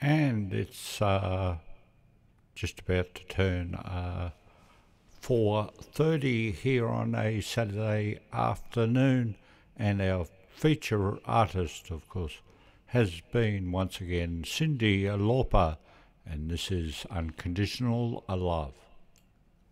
And it's just about to turn 4:30 here on a Saturday afternoon, and our feature artist, of course, has been once again Cyndi Lauper, and this is Unconditional Love.